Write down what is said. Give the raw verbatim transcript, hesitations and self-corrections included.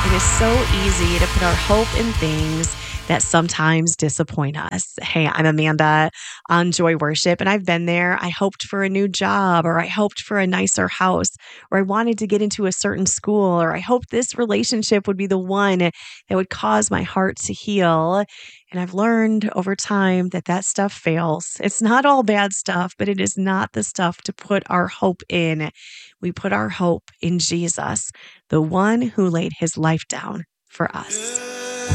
It is so easy to put our hope in things that sometimes disappoint us. Hey, I'm Amanda on Joy Worship, and I've been there. I hoped for a new job, or I hoped for a nicer house, or I wanted to get into a certain school, or I hoped this relationship would be the one that would cause my heart to heal. And I've learned over time that that stuff fails. It's not all bad stuff, but it is not the stuff to put our hope in. We put our hope in Jesus, the one who laid his life down for us.